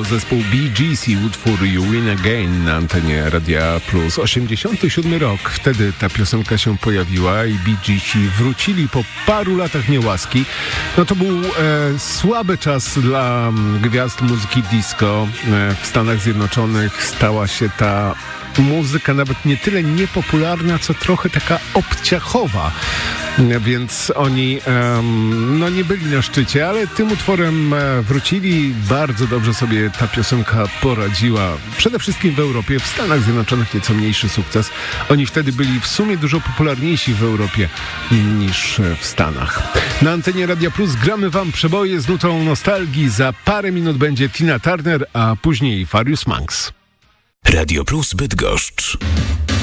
zespół Bee Gees i utwór You Win Again na antenie Radia Plus. 87 rok, wtedy ta piosenka się pojawiła i Bee Geesi wrócili po paru latach niełaski. No to był słaby czas dla gwiazd muzyki disco. W Stanach Zjednoczonych stała się ta muzyka nawet nie tyle niepopularna, co trochę taka obciachowa. Więc oni nie byli na szczycie, ale tym utworem wrócili. Bardzo dobrze sobie ta piosenka poradziła. Przede wszystkim w Europie, w Stanach Zjednoczonych nieco mniejszy sukces. Oni wtedy byli w sumie dużo popularniejsi w Europie niż w Stanach. Na antenie Radia Plus gramy wam przeboje z nutą nostalgii. Za parę minut będzie Tina Turner, a później Farius Monks. Radio Plus Bydgoszcz.